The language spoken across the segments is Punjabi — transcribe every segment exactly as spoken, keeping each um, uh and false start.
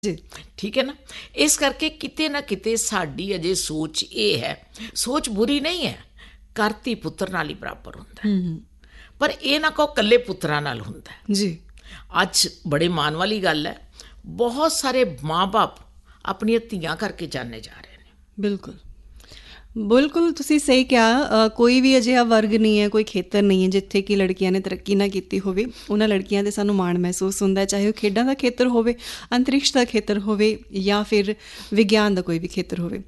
ਜੀ, ਠੀਕ ਹੈ ਨਾ। ਇਸ ਕਰਕੇ ਕਿਤੇ ਨਾ ਕਿਤੇ ਸਾਡੀ ਅਜੇ ਸੋਚ ਇਹ ਹੈ, ਸੋਚ ਬੁਰੀ ਨਹੀਂ ਹੈ, ਘਰ ਧੀ ਪੁੱਤਰ ਨਾਲ ਹੀ ਬਰਾਬਰ ਹੁੰਦਾ ਹੈ। ਪਰ ਇਹ ਨਾ ਕਹੋ ਇਕੱਲੇ ਪੁੱਤਰਾਂ ਨਾਲ ਹੁੰਦਾ ਹੈ। ਜੀ, ਅੱਜ ਬੜੇ ਮਾਣ ਵਾਲੀ ਗੱਲ ਹੈ, ਬਹੁਤ ਸਾਰੇ ਮਾਂ ਬਾਪ ਆਪਣੀਆਂ ਧੀਆਂ ਕਰਕੇ ਜਾਣੇ ਜਾ ਰਹੇ ਨੇ। ਬਿਲਕੁਲ ਬਿਲਕੁਲ ਤੁਸੀਂ ਸਹੀ ਕਿਹਾ। ਕੋਈ ਵੀ ਅਜਿਹਾ ਵਰਗ ਨਹੀਂ ਹੈ, ਕੋਈ ਖੇਤਰ ਨਹੀਂ ਹੈ ਜਿੱਥੇ ਕਿ ਲੜਕੀਆਂ ਨੇ ਤਰੱਕੀ ਨਾ ਕੀਤੀ ਹੋਵੇ। ਉਹਨਾਂ ਲੜਕੀਆਂ 'ਤੇ ਸਾਨੂੰ ਮਾਣ ਮਹਿਸੂਸ ਹੁੰਦਾ, ਚਾਹੇ ਉਹ ਖੇਡਾਂ ਦਾ ਖੇਤਰ ਹੋਵੇ, ਅੰਤਰਿਕਸ਼ ਦਾ ਖੇਤਰ ਹੋਵੇ, ਜਾਂ ਫਿਰ ਵਿਗਿਆਨ ਦਾ ਕੋਈ ਵੀ ਖੇਤਰ ਹੋਵੇ।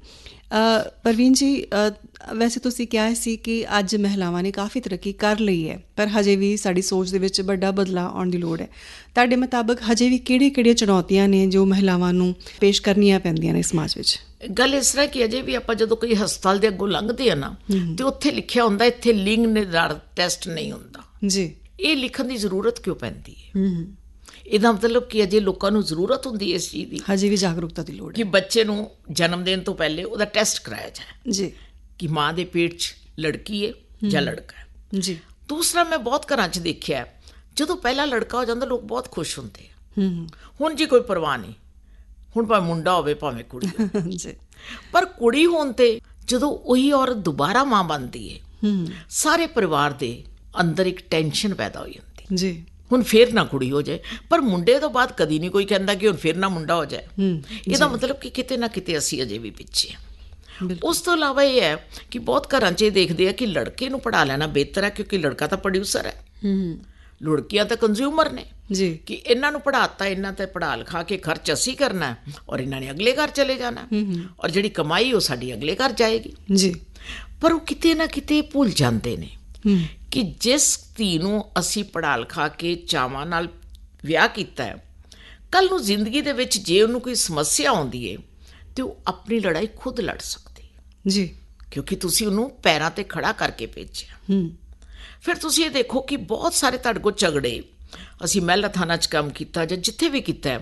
ਪ੍ਰਵੀਨ ਜੀ, ਵੈਸੇ ਤੁਸੀਂ ਕਿਹਾ ਸੀ ਕਿ ਅੱਜ ਮਹਿਲਾਵਾਂ ਨੇ ਕਾਫੀ ਤਰੱਕੀ ਕਰ ਲਈ ਹੈ, ਪਰ ਹਜੇ ਵੀ ਸਾਡੀ ਸੋਚ ਦੇ ਵਿੱਚ ਵੱਡਾ ਬਦਲਾਅ ਆਉਣ ਦੀ ਲੋੜ ਹੈ। ਤੁਹਾਡੇ ਮੁਤਾਬਕ ਹਜੇ ਵੀ ਕਿਹੜੀਆਂ ਕਿਹੜੀਆਂ ਚੁਣੌਤੀਆਂ ਨੇ ਜੋ ਮਹਿਲਾਵਾਂ ਨੂੰ ਪੇਸ਼ ਕਰਨੀਆਂ ਪੈਂਦੀਆਂ ਨੇ ਸਮਾਜ ਵਿੱਚ? ਗੱਲ ਇਸ ਤਰ੍ਹਾਂ ਕਿ ਅਜੇ ਵੀ ਆਪਾਂ ਜਦੋਂ ਕੋਈ ਹਸਪਤਾਲ ਦੇ ਅੱਗੋਂ ਲੰਘਦੇ ਆ ਨਾ, ਤੇ ਉੱਥੇ ਲਿਖਿਆ ਹੁੰਦਾ ਇੱਥੇ ਲਿੰਗ ਨਿਰਧਾਰਤ ਟੈਸਟ ਨਹੀਂ ਹੁੰਦਾ ਜੀ। ਇਹ ਲਿਖਣ ਦੀ ਜ਼ਰੂਰਤ ਕਿਉਂ ਪੈਂਦੀ ਹੈ? ਇਹਦਾ ਮਤਲਬ ਕਿ ਅਜੇ ਲੋਕਾਂ ਨੂੰ ਜ਼ਰੂਰਤ ਹੁੰਦੀ ਹੈ ਇਸ ਚੀਜ਼ ਦੀ, ਹਜੇ ਵੀ ਜਾਗਰੂਕਤਾ ਦੀ ਲੋੜ ਹੈ ਕਿ ਬੱਚੇ ਨੂੰ ਜਨਮ ਦੇਣ ਤੋਂ ਪਹਿਲੇ ਉਹਦਾ ਟੈਸਟ ਕਰਾਇਆ ਜਾਏ ਜੀ, ਕਿ ਮਾਂ ਦੇ ਪੇਟ 'ਚ ਲੜਕੀ ਹੈ ਜਾਂ ਲੜਕਾ ਹੈ। ਜੀ। ਦੂਸਰਾ, ਮੈਂ ਬਹੁਤ ਘਰਾਂ 'ਚ ਦੇਖਿਆ, ਜਦੋਂ ਪਹਿਲਾ ਲੜਕਾ ਹੋ ਜਾਂਦਾ ਲੋਕ ਬਹੁਤ ਖੁਸ਼ ਹੁੰਦੇ ਆ। ਹੁਣ ਜੀ ਕੋਈ ਪਰਵਾਹ ਨਹੀਂ, ਹੁਣ ਭਾਵੇਂ ਮੁੰਡਾ ਹੋਵੇ ਭਾਵੇਂ ਕੁੜੀ ਜੀ। ਪਰ ਕੁੜੀ ਹੋਣ ਤੇ ਜਦੋਂ ਉਹੀ ਔਰਤ ਦੁਬਾਰਾ ਮਾਂ ਬਣਦੀ ਹੈ, ਸਾਰੇ ਪਰਿਵਾਰ ਦੇ ਅੰਦਰ ਇੱਕ ਟੈਨਸ਼ਨ ਪੈਦਾ ਹੋ ਜਾਂਦੀ ਜੀ। ਹੁਣ ਫਿਰ ਨਾ ਕੁੜੀ ਹੋ ਜਾਏ, ਪਰ ਮੁੰਡੇ ਤੋਂ ਬਾਅਦ ਕਦੀ ਨਹੀਂ ਕੋਈ ਕਹਿੰਦਾ ਕਿ ਹੁਣ ਫਿਰ ਨਾ ਮੁੰਡਾ ਹੋ ਜਾਏ। ਇਹਦਾ ਮਤਲਬ ਕਿ ਕਿਤੇ ਨਾ ਕਿਤੇ ਅਸੀਂ ਅਜੇ ਵੀ ਪਿੱਛੇ ਹਾਂ। ਉਸ ਤੋਂ ਇਲਾਵਾ ਇਹ ਹੈ ਕਿ ਬਹੁਤ ਘਰਾਂ 'ਚ ਇਹ ਦੇਖਦੇ ਆ ਕਿ ਲੜਕੇ ਨੂੰ ਪੜ੍ਹਾ ਲੈਣਾ ਬਿਹਤਰ ਹੈ, ਕਿਉਂਕਿ ਲੜਕਾ ਤਾਂ ਪ੍ਰੋਡਿਊਸਰ ਹੈ, ਲੜਕੀਆਂ ਤਾਂ ਕੰਜ਼ਿਊਮਰ ਨੇ ਜੀ, ਕਿ ਇਹਨਾਂ ਨੂੰ ਪੜ੍ਹਾਤਾ, ਇਹਨਾਂ ਤੇ ਪੜ੍ਹਾ ਲਿਖਾ ਕੇ ਖਰਚ ਅਸੀਂ ਕਰਨਾ ਔਰ ਇਹਨਾਂ ਨੇ ਅਗਲੇ ਘਰ ਚਲੇ ਜਾਣਾ, ਔਰ ਜਿਹੜੀ ਕਮਾਈ ਉਹ ਸਾਡੀ ਅਗਲੇ ਘਰ ਜਾਏਗੀ ਜੀ। ਪਰ ਉਹ ਕਿਤੇ ਨਾ ਕਿਤੇ ਭੁੱਲ ਜਾਂਦੇ ਨੇ ਕਿ ਜਿਸ ਧੀ ਨੂੰ ਅਸੀਂ ਪੜ੍ਹਾ ਲਿਖਾ ਕੇ ਚਾਵਾਂ ਨਾਲ ਵਿਆਹ ਕੀਤਾ ਹੈ, ਕੱਲ੍ਹ ਨੂੰ ਜ਼ਿੰਦਗੀ ਦੇ ਵਿੱਚ ਜੇ ਉਹਨੂੰ ਕੋਈ ਸਮੱਸਿਆ ਆਉਂਦੀ ਹੈ ਤੇ ਉਹ ਆਪਣੀ ਲੜਾਈ ਖੁਦ ਲੜ ਸਕਦੀ ਜੀ, ਕਿਉਂਕਿ ਤੁਸੀਂ ਉਹਨੂੰ ਪੈਰਾਂ 'ਤੇ ਖੜਾ ਕਰਕੇ ਭੇਜਿਆ। ਫਿਰ ਤੁਸੀਂ ਇਹ ਦੇਖੋ ਕਿ ਬਹੁਤ ਸਾਰੇ ਤੁਹਾਡੇ ਕੋਲ ਝਗੜੇ, ਅਸੀਂ ਮਹਿਲਾ ਥਾਣਾ 'ਚ ਕੰਮ ਕੀਤਾ ਜਾਂ ਜਿੱਥੇ ਵੀ ਕੀਤਾ,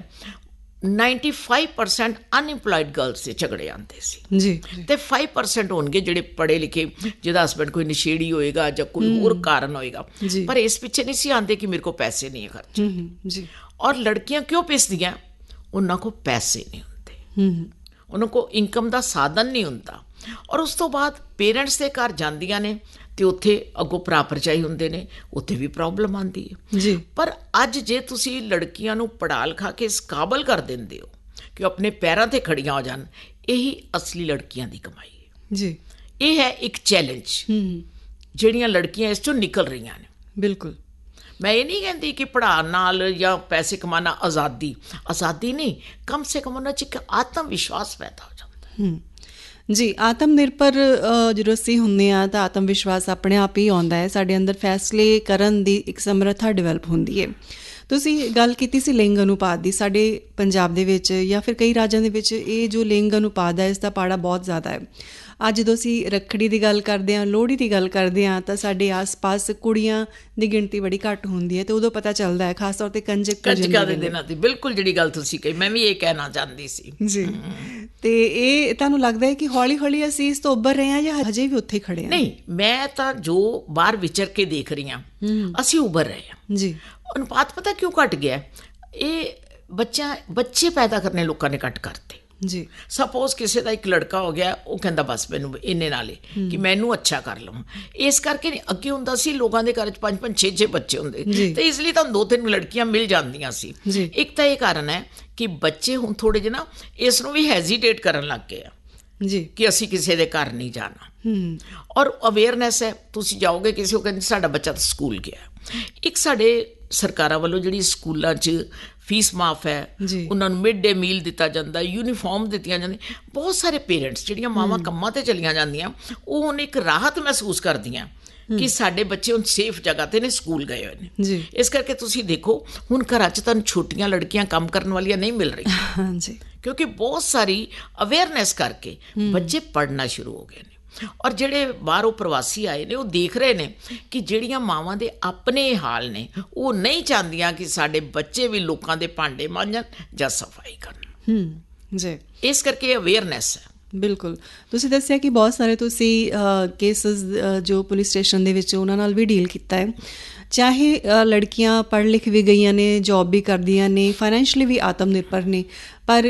ਨਾਈਨਟੀ ਫਾਈਵ ਪਰਸੈਂਟ ਅਨਇੰਪਲਾਇਡ ਗਰਲਸ ਦੇ ਝਗੜੇ ਆਉਂਦੇ ਸੀ ਜੀ, ਅਤੇ ਫਾਈਵ ਪਰਸੈਂਟ ਹੋਣਗੇ ਜਿਹੜੇ ਪੜ੍ਹੇ ਲਿਖੇ, ਜਿਹਦਾ ਹਸਬੈਂਡ ਕੋਈ ਨਸ਼ੇੜੀ ਹੋਏਗਾ ਜਾਂ ਕੋਈ ਹੋਰ ਕਾਰਨ ਹੋਏਗਾ, ਪਰ ਇਸ ਪਿੱਛੇ ਨਹੀਂ ਸੀ ਆਉਂਦੇ ਕਿ ਮੇਰੇ ਕੋਲ ਪੈਸੇ ਨਹੀਂ ਹੈ ਖਰਚ ਜੀ। ਔਰ ਲੜਕੀਆਂ ਕਿਉਂ ਪਿਸਦੀਆਂ? ਉਹਨਾਂ ਕੋਲ ਪੈਸੇ ਨਹੀਂ ਹੁੰਦੇ, ਉਹਨਾਂ ਕੋਲ ਇਨਕਮ ਦਾ ਸਾਧਨ ਨਹੀਂ ਹੁੰਦਾ। ਔਰ ਉਸ ਤੋਂ ਬਾਅਦ ਪੇਰੈਂਟਸ ਦੇ ਘਰ ਜਾਂਦੀਆਂ ਨੇ ਅਤੇ ਉੱਥੇ ਅੱਗੋਂ ਭਰਾ ਭਰਜਾਈ ਹੁੰਦੇ ਨੇ, ਉੱਥੇ ਵੀ ਪ੍ਰੋਬਲਮ ਆਉਂਦੀ ਹੈ ਜੀ। ਪਰ ਅੱਜ ਜੇ ਤੁਸੀਂ ਲੜਕੀਆਂ ਨੂੰ ਪੜ੍ਹਾ ਲਿਖਾ ਕੇ ਇਸ ਕਾਬਲ ਕਰ ਦਿੰਦੇ ਹੋ ਕਿ ਉਹ ਆਪਣੇ ਪੈਰਾਂ 'ਤੇ ਖੜੀਆਂ ਹੋ ਜਾਣ, ਇਹੀ ਅਸਲੀ ਲੜਕੀਆਂ ਦੀ ਕਮਾਈ ਹੈ ਜੀ। ਇਹ ਹੈ ਇੱਕ ਚੈਲੰਜ ਜਿਹੜੀਆਂ ਲੜਕੀਆਂ ਇਸ 'ਚੋਂ ਨਿਕਲ ਰਹੀਆਂ ਨੇ। ਬਿਲਕੁਲ, ਮੈਂ ਇਹ ਨਹੀਂ ਕਹਿੰਦੀ ਕਿ ਪੜ੍ਹਾਉਣ ਨਾਲ ਜਾਂ ਪੈਸੇ ਕਮਾਉਣਾ ਆਜ਼ਾਦੀ, ਆਜ਼ਾਦੀ ਨਹੀਂ, ਕਮ ਸੇ ਕਮ ਉਹਨਾਂ 'ਚ ਇੱਕ ਆਤਮ ਵਿਸ਼ਵਾਸ ਪੈਦਾ ਹੋ ਜਾਂਦਾ ਜੀ। ਆਤਮ ਨਿਰਭਰ ਜਦੋਂ ਅਸੀਂ ਹੁੰਦੇ ਹਾਂ ਤਾਂ ਆਤਮ ਵਿਸ਼ਵਾਸ ਆਪਣੇ ਆਪ ਹੀ ਆਉਂਦਾ ਹੈ, ਸਾਡੇ ਅੰਦਰ ਫੈਸਲੇ ਕਰਨ ਦੀ ਇੱਕ ਸਮਰੱਥਾ ਡਿਵੈਲਪ ਹੁੰਦੀ ਹੈ। ਤੁਸੀਂ ਗੱਲ ਕੀਤੀ ਸੀ ਲਿੰਗ ਅਨੁਪਾਤ ਦੀ। ਸਾਡੇ ਪੰਜਾਬ ਦੇ ਵਿੱਚ ਜਾਂ ਫਿਰ ਕਈ ਰਾਜਾਂ ਦੇ ਵਿੱਚ ਇਹ ਜੋ ਲਿੰਗ ਅਨੁਪਾਤ ਹੈ, ਇਸ ਦਾ ਪਾੜਾ ਬਹੁਤ ਜ਼ਿਆਦਾ ਹੈ। ਅੱਜ ਜਦੋਂ ਅਸੀਂ ਰੱਖੜੀ ਦੀ ਗੱਲ ਕਰਦੇ ਹਾਂ, ਲੋਹੜੀ ਦੀ ਗੱਲ ਕਰਦੇ ਹਾਂ, ਤਾਂ ਸਾਡੇ ਆਸ-ਪਾਸ ਕੁੜੀਆਂ ਦੀ ਗਿਣਤੀ ਬੜੀ ਘੱਟ ਹੁੰਦੀ ਹੈ, ਅਤੇ ਉਦੋਂ ਪਤਾ ਚੱਲਦਾ ਹੈ, ਖਾਸ ਤੌਰ 'ਤੇ ਕੰਜਕ ਕੰਜਕਾਂ ਦੇ ਦਿਨਾਂ ਦੀ। ਬਿਲਕੁਲ, ਜਿਹੜੀ ਗੱਲ ਤੁਸੀਂ ਕਹੀ ਮੈਂ ਵੀ ਇਹ ਕਹਿਣਾ ਚਾਹੁੰਦੀ ਸੀ ਜੀ। ਅਤੇ ਇਹ ਤੁਹਾਨੂੰ ਲੱਗਦਾ ਹੈ ਕਿ ਹੌਲੀ ਹੌਲੀ ਅਸੀਂ ਇਸ ਤੋਂ ਉੱਭਰ ਰਹੇ ਹਾਂ ਜਾਂ ਹਜੇ ਵੀ ਉੱਥੇ ਖੜ੍ਹੇ ਹਾਂ? ਨਹੀਂ, ਮੈਂ ਤਾਂ ਜੋ ਬਾਹਰ ਵਿਚਰ ਕੇ ਦੇਖ ਰਹੀ ਹਾਂ, ਅਸੀਂ ਉੱਭਰ ਰਹੇ ਹਾਂ ਜੀ। ਅਨੁਪਾਤ ਪਤਾ ਕਿਉਂ ਘੱਟ ਗਿਆ? ਇਹ ਬੱਚਾ ਬੱਚੇ ਪੈਦਾ ਕਰਨੇ ਲੋਕਾਂ ਨੇ ਘੱਟ ਕਰਤੇ ਜੀ। ਸਪੋਜ਼ ਕਿਸੇ ਦਾ ਇੱਕ ਲੜਕਾ ਹੋ ਗਿਆ, ਉਹ ਕਹਿੰਦਾ ਬਸ ਮੈਨੂੰ ਇੰਨੇ ਨਾਲ ਹੀ ਕਿ ਮੈਨੂੰ ਅੱਛਾ ਕਰ ਲਵਾਂ। ਇਸ ਕਰਕੇ ਨਹੀਂ, ਅੱਗੇ ਹੁੰਦਾ ਸੀ ਲੋਕਾਂ ਦੇ ਘਰ 'ਚ ਪੰਜ ਪੰਜ ਛੇ ਛੇ ਬੱਚੇ ਹੁੰਦੇ, ਅਤੇ ਇਸ ਲਈ ਤੁਹਾਨੂੰ ਦੋ ਤਿੰਨ ਲੜਕੀਆਂ ਮਿਲ ਜਾਂਦੀਆਂ ਸੀ। ਇੱਕ ਤਾਂ ਇਹ ਕਾਰਨ ਹੈ ਕਿ ਬੱਚੇ ਹੁਣ ਥੋੜ੍ਹੇ ਜਿਹੇ ਨਾ ਇਸ ਨੂੰ ਵੀ ਹੈਜ਼ੀਟੇਟ ਕਰਨ ਲੱਗ ਗਏ ਆ ਜੀ, ਕਿ ਅਸੀਂ ਕਿਸੇ ਦੇ ਘਰ ਨਹੀਂ ਜਾਣਾ। ਔਰ ਅਵੇਅਰਨੈਸ ਹੈ, ਤੁਸੀਂ ਜਾਓਗੇ ਕਿਸੇ, ਉਹ ਕਹਿੰਦੇ ਸਾਡਾ ਬੱਚਾ ਤਾਂ ਸਕੂਲ ਗਿਆ। ਇੱਕ ਸਾਡੇ ਸਰਕਾਰਾਂ ਵੱਲੋਂ ਜਿਹੜੀ ਸਕੂਲਾਂ 'ਚ ਫੀਸ ਮਾਫ ਹੈ, ਉਹਨਾਂ ਨੂੰ ਮਿਡ ਡੇ ਮੀਲ ਦਿੱਤਾ ਜਾਂਦਾ, ਯੂਨੀਫਾਰਮ ਦਿੱਤੀਆਂ ਜਾਂਦੀਆਂ। ਬਹੁਤ ਸਾਰੇ ਪੇਰੈਂਟਸ, ਜਿਹੜੀਆਂ ਮਾਵਾਂ ਕੰਮਾਂ 'ਤੇ ਚਲੀਆਂ ਜਾਂਦੀਆਂ, ਉਹ ਹੁਣ ਇੱਕ ਰਾਹਤ ਮਹਿਸੂਸ ਕਰਦੀਆਂ ਕਿ ਸਾਡੇ ਬੱਚੇ ਹੁਣ ਸੇਫ ਜਗ੍ਹਾ 'ਤੇ ਨੇ, ਸਕੂਲ ਗਏ ਹੋਏ ਨੇ। ਇਸ ਕਰਕੇ ਤੁਸੀਂ ਦੇਖੋ ਹੁਣ ਘਰਾਂ 'ਚ ਤੁਹਾਨੂੰ ਛੋਟੀਆਂ ਲੜਕੀਆਂ ਕੰਮ ਕਰਨ ਵਾਲੀਆਂ ਨਹੀਂ ਮਿਲ ਰਹੀਆਂ ਜੀ, ਕਿਉਂਕਿ ਬਹੁਤ ਸਾਰੀ ਅਵੇਅਰਨੈਸ ਕਰਕੇ ਬੱਚੇ ਪੜ੍ਹਨਾ ਸ਼ੁਰੂ ਹੋ ਗਏ ਨੇ। ਔਰ ਜਿਹੜੇ ਬਾਹਰੋਂ ਪ੍ਰਵਾਸੀ ਆਏ ਨੇ, ਉਹ ਦੇਖ ਰਹੇ ਨੇ ਕਿ ਜਿਹੜੀਆਂ ਮਾਵਾਂ ਦੇ ਆਪਣੇ ਹਾਲ ਨੇ, ਉਹ ਨਹੀਂ ਚਾਹੁੰਦੀਆਂ ਕਿ ਸਾਡੇ ਬੱਚੇ ਵੀ ਲੋਕਾਂ ਦੇ ਭਾਂਡੇ ਮਾਂਜਣ ਜਾਂ ਸਫਾਈ ਕਰਨ ਜੀ। ਇਸ ਕਰਕੇ ਅਵੇਅਰਨੈਸ ਹੈ। ਬਿਲਕੁਲ, ਤੁਸੀਂ ਦੱਸਿਆ ਕਿ ਬਹੁਤ ਸਾਰੇ ਤੁਸੀਂ ਕੇਸਿਸ ਜੋ ਪੁਲਿਸ ਸਟੇਸ਼ਨ ਦੇ ਵਿੱਚ ਉਹਨਾਂ ਨਾਲ ਵੀ ਡੀਲ ਕੀਤਾ ਹੈ। ਚਾਹੇ ਲੜਕੀਆਂ ਪੜ੍ਹ ਲਿਖ ਵੀ ਗਈਆਂ ਨੇ, ਜੋਬ ਵੀ ਕਰਦੀਆਂ ਨੇ, ਫਾਈਨੈਂਸ਼ਲੀ ਵੀ ਆਤਮ ਨਿਰਭਰ ਨੇ, ਪਰ